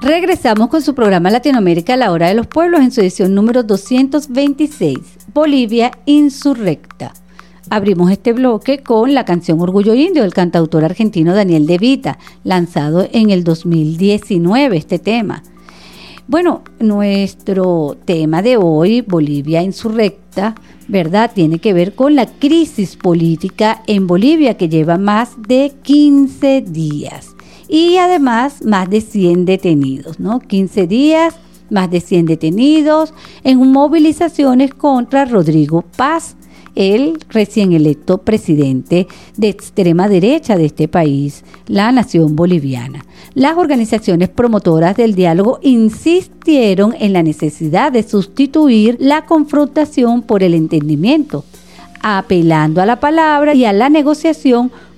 Regresamos con su programa Latinoamérica, la hora de los pueblos, en su edición número 226, Bolivia Insurrecta. Abrimos este bloque con la canción Orgullo Indio del cantautor argentino Daniel De Vita, lanzado en el 2019 este tema. Bueno, nuestro tema de hoy, Bolivia Insurrecta, ¿verdad?, tiene que ver con la crisis política en Bolivia, que lleva más de 15 días. Y además más de 100 detenidos, ¿no? 15 días, más de 100 detenidos en movilizaciones contra Rodrigo Paz, el recién electo presidente de extrema derecha de este país, la nación boliviana. Las organizaciones promotoras del diálogo insistieron en la necesidad de sustituir la confrontación por el entendimiento, apelando a la palabra y a la negociación